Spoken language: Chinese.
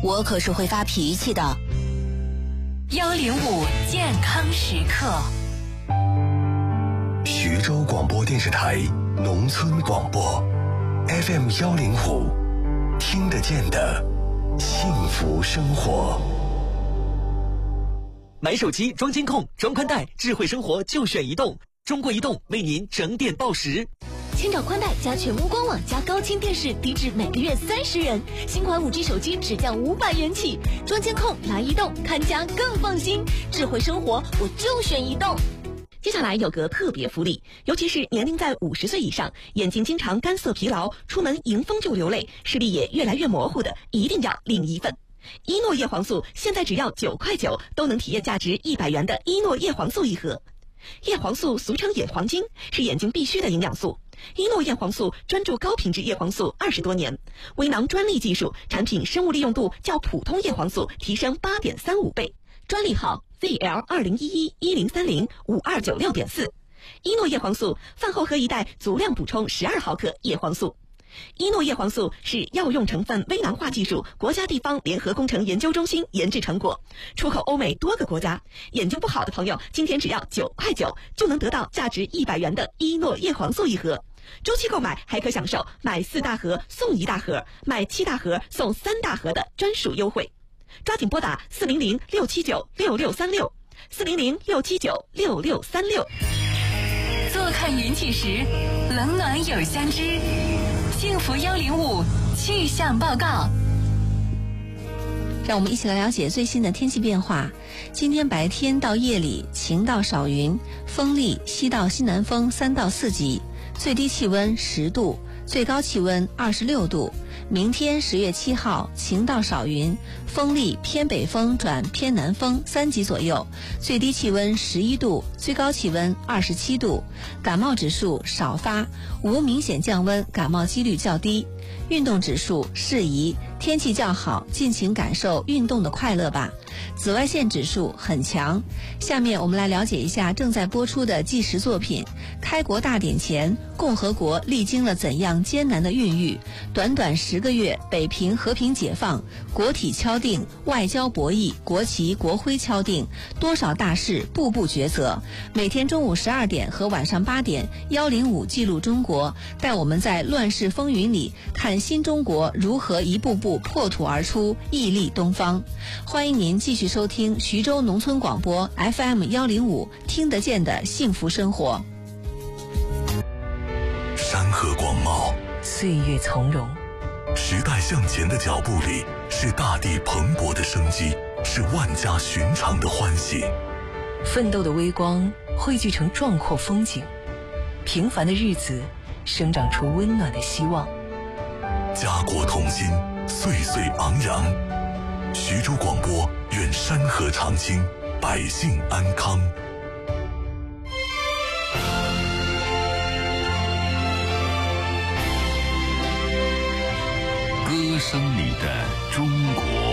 我可是会发脾气的。 105健康时刻， 徐州广播电视台农村广播 FM 105，听得见的幸福生活。 买手机装监控、装宽带，智慧生活就选移动。中国移动为您整点报时。 千兆宽带加全屋官网加高清电视，低至每个月30元。新款5G 手机只降500元起。装监控来移动，看家更放心。智慧生活我就选移动。 接下来有个特别福利，尤其是年龄在50岁以上，眼睛经常干涩疲劳，出门迎风就流泪，视力也越来越模糊的，一定要领一份。伊诺叶黄素现在只要9块9，都能体验价值100元的伊诺叶黄素一盒。叶黄素俗称眼黄金，是眼睛必需的营养素。伊诺叶黄素专注高品质叶黄素20多年，微囊专利技术，产品生物利用度较普通叶黄素提升8.35倍，专利号 ZL201110305296.4。伊诺叶黄素饭后喝一袋，足量补充12毫克叶黄素。伊诺叶黄素是药用成分微囊化技术国家地方联合工程研究中心研制成果，出口欧美多个国家。眼睛不好的朋友，今天只要9块9，就能得到价值100元的伊诺叶黄素一盒。周期购买还可享受买4大盒送1大盒，买7大盒送3大盒的专属优惠。抓紧拨打400-679-6636，400-679-6636。 坐看云起时，冷暖有相知。幸福105气象报告， 让我们一起来了解最新的天气变化。今天白天到夜里晴到少云，风力西到西南风3到4级，最低气温10度，最高气温26度。明天10月7号晴到少云，风力偏北风转偏南风3级左右，最低气温11度，最高气温27度。感冒指数少发，无明显降温，感冒几率较低。运动指数适宜，天气较好，尽情感受运动的快乐吧。紫外线指数很强。下面我们来了解一下正在播出的纪实作品。开国大典前，共和国历经了怎样艰难的孕育？短短10个月，北平和平解放，国体敲定，外交博弈，国旗国徽敲定，多少大事，步步抉择。每天中午12点和晚上8点，105记录中国，带我们在乱世风云里看新中国如何一步步破土而出，屹立东方。欢迎您继续收听徐州农村广播 FM 105，听得见的幸福生活。 山河广袤， 岁月从容， 时代向前的脚步里，是大地蓬勃的生机，是万家寻常的欢喜。 奋斗的微光汇聚成壮阔风景，平凡的日子生长出温暖的希望。 家国同心，岁岁昂扬。徐州广播愿山河常青，百姓安康。 歌声里的中国。